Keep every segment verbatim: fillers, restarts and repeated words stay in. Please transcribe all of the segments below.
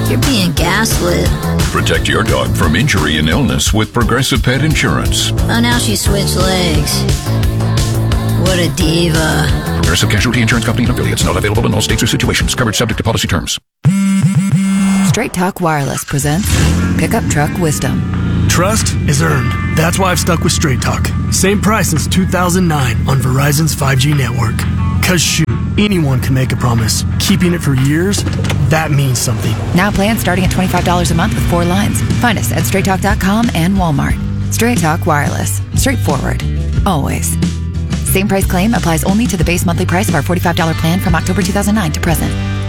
You're being gaslit. Protect your dog from injury and illness with Progressive Pet Insurance. Oh, now she switched legs. What a diva. Progressive Casualty Insurance Company and affiliates. Not available in all states or situations. Coverage subject to policy terms. Straight Talk Wireless presents Pickup Truck Wisdom. Trust is earned. That's why I've stuck with Straight Talk. Same price since two thousand nine on Verizon's five G network. Cause shoot, anyone can make a promise. Keeping it for years, that means something. Now plans starting at twenty-five dollars a month with four lines. Find us at straight talk dot com and Walmart. Straight Talk Wireless. Straightforward. Always. Same price claim applies only to the base monthly price of our forty-five dollars plan from October two thousand nine to present.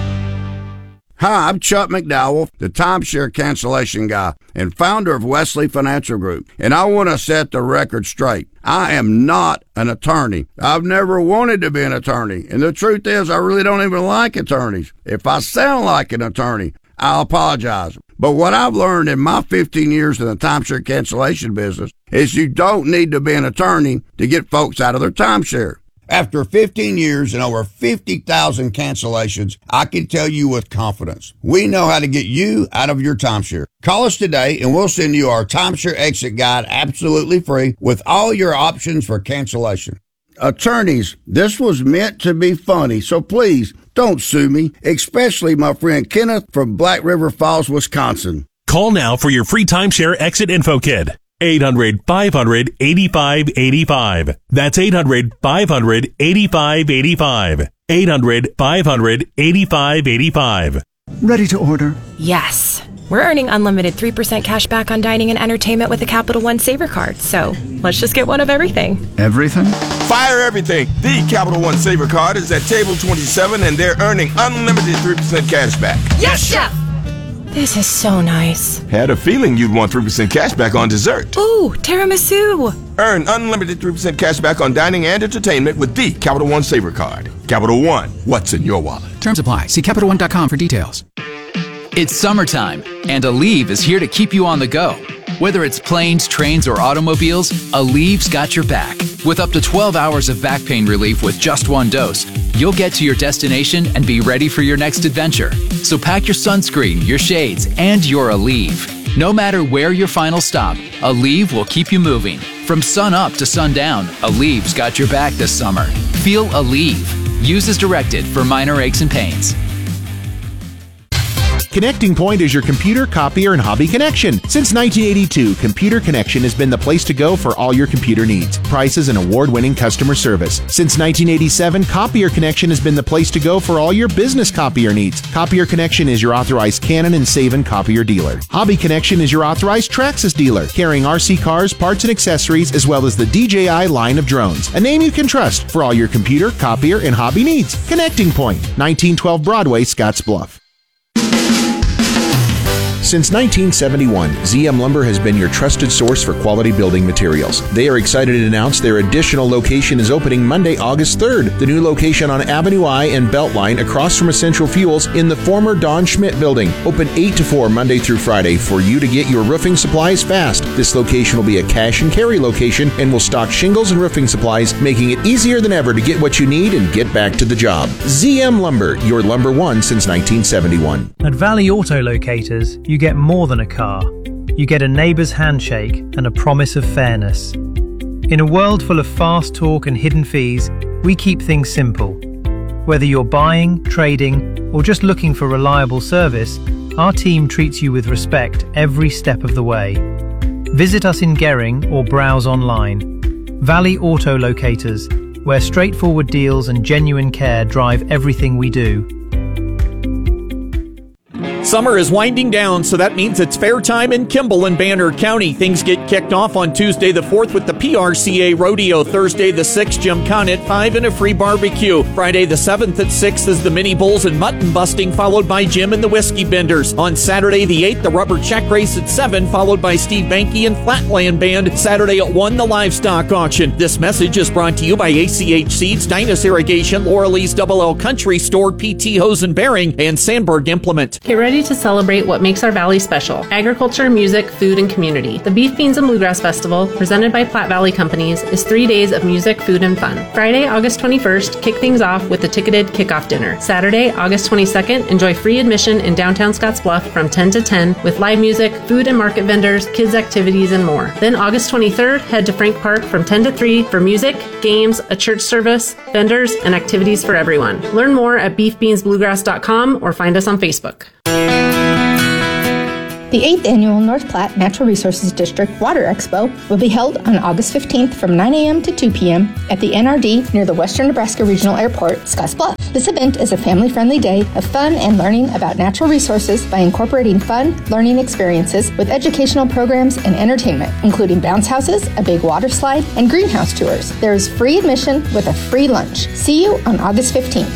Hi, I'm Chuck McDowell, the timeshare cancellation guy and founder of Wesley Financial Group, and I want to set the record straight. I am not an attorney. I've never wanted to be an attorney, and the truth is I really don't even like attorneys. If I sound like an attorney, I'll apologize. But what I've learned in my fifteen years in the timeshare cancellation business is you don't need to be an attorney to get folks out of their timeshare. After fifteen years and over fifty thousand cancellations, I can tell you with confidence, we know how to get you out of your timeshare. Call us today and we'll send you our timeshare exit guide absolutely free with all your options for cancellation. Attorneys, this was meant to be funny, so please don't sue me, especially my friend Kenneth from Black River Falls, Wisconsin. Call now for your free timeshare exit info kit. eight hundred, five hundred, eighty-five eighty-five. That's eight hundred, five hundred, eighty-five eighty-five. eight hundred, five hundred, eighty-five eighty-five. Ready to order? Yes. We're earning unlimited three percent cash back on dining and entertainment with the Capital One Saver Card, so let's just get one of everything. Everything? Fire everything! The Capital One Saver Card is at table twenty-seven and they're earning unlimited three percent cash back. Yes, Chef! This is so nice. Had a feeling you'd want three percent cash back on dessert. Ooh, tiramisu! Earn unlimited three percent cash back on dining and entertainment with the Capital One Saver Card. Capital One, what's in your wallet? Terms apply. See Capital One dot com for details. It's summertime, and Aleve is here to keep you on the go. Whether it's planes, trains, or automobiles, Aleve's got your back. With up to twelve hours of back pain relief with just one dose, you'll get to your destination and be ready for your next adventure. So pack your sunscreen, your shades, and your Aleve. No matter where your final stop, Aleve will keep you moving. From sun up to sundown, Aleve's got your back this summer. Feel Aleve. Use as directed for minor aches and pains. Connecting Point is your computer, copier, and hobby connection. Since nineteen eighty-two, Computer Connection has been the place to go for all your computer needs, prices, and award-winning customer service. Since nineteen eighty-seven, Copier Connection has been the place to go for all your business copier needs. Copier Connection is your authorized Canon and Savin copier dealer. Hobby Connection is your authorized Traxxas dealer, carrying R C cars, parts, and accessories, as well as the D J I line of drones. A name you can trust for all your computer, copier, and hobby needs. Connecting Point, nineteen twelve Broadway, Scottsbluff. Since nineteen seventy-one, Z M Lumber has been your trusted source for quality building materials. They are excited to announce their additional location is opening Monday, August third. The new location on Avenue I and Beltline across from Essential Fuels in the former Don Schmidt building. Open eight to four Monday through Friday for you to get your roofing supplies fast. This location will be a cash and carry location and will stock shingles and roofing supplies, making it easier than ever to get what you need and get back to the job. Z M Lumber, your lumber one since nineteen seventy-one. At Valley Auto Locators, you get more than a car. You get a neighbour's handshake and a promise of fairness. In a world full of fast talk and hidden fees, we keep things simple. Whether you're buying, trading, or just looking for reliable service, our team treats you with respect every step of the way. Visit us in Gering or browse online. Valley Auto Locators, where straightforward deals and genuine care drive everything we do. Summer is winding down, so that means it's fair time in Kimball and Banner County. Things get kicked off on Tuesday the fourth with the P R C A Rodeo. Thursday the sixth, Gymkhana at five and a free barbecue. Friday the seventh at six is the Mini Bulls and Mutton Busting, followed by Jim and the Whiskey Benders. On Saturday the eighth, the Rubber Check Race at seven, followed by Steve Banke and Flatland Band. Saturday at one, the Livestock Auction. This message is brought to you by A C H Seeds, Dynas Irrigation, Laurel's Double L Country Store, P T Hose and Bearing, and Sandberg Implement. Get ready ready to celebrate what makes our valley special: agriculture, music, food, and community. The Beef, Beans, and Bluegrass Festival, presented by Platte Valley Companies, is three days of music, food, and fun. Friday, August twenty-first, kick things off with the ticketed kickoff dinner. Saturday, August twenty-second, enjoy free admission in downtown Scottsbluff from ten to ten with live music, food and market vendors, kids activities, and more. Then August twenty-third, head to Frank Park from ten to three for music, games, a church service, vendors, and activities for everyone. Learn more at beef beans bluegrass dot com or find us on Facebook. The eighth Annual North Platte Natural Resources District Water Expo will be held on August fifteenth from nine a.m. to two p.m. at the N R D near the Western Nebraska Regional Airport, Scottsbluff. This event is a family-friendly day of fun and learning about natural resources by incorporating fun, learning experiences with educational programs and entertainment, including bounce houses, a big water slide, and greenhouse tours. There is free admission with a free lunch. See you on August fifteenth.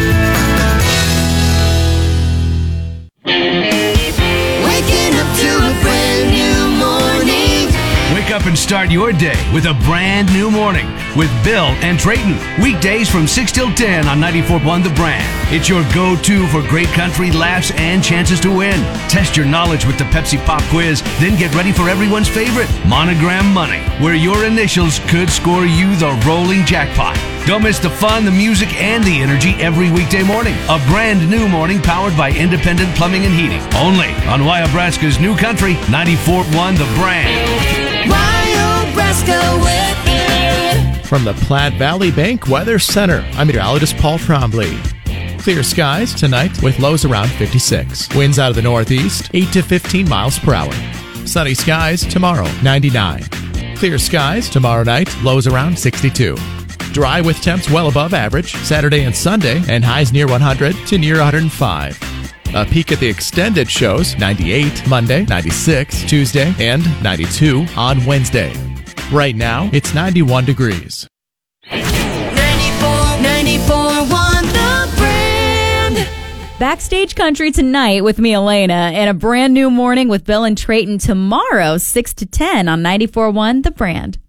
Wake up and start your day with a brand new morning with Bill and Trayton. Weekdays from six till ten on ninety-four point one The Brand. It's your go-to for great country laughs and chances to win. Test your knowledge with the Pepsi Pop Quiz, then get ready for everyone's favorite, Monogram Money, where your initials could score you the rolling jackpot. Don't miss the fun, the music, and the energy every weekday morning. A brand new morning powered by Independent Plumbing and Heating. Only on Wyobraska's New Country, ninety-four point one The Brand. Wyobraska with it. From the Platte Valley Bank Weather Center, I'm meteorologist Paul Trombley. Clear skies tonight with lows around fifty-six. Winds out of the northeast, eight to fifteen miles per hour. Sunny skies tomorrow, ninety-nine. Clear skies tomorrow night, lows around sixty-two. Dry with temps well above average Saturday and Sunday, and highs near one hundred to near one hundred five. A peek at the extended shows, ninety-eight Monday, ninety-six Tuesday, and ninety-two on Wednesday. Right now, it's ninety-one degrees. ninety-four, ninety-four point one The Brand. Backstage Country tonight with me, Elena, and a brand new morning with Bill and Trayton tomorrow, six to ten on ninety-four point one The Brand.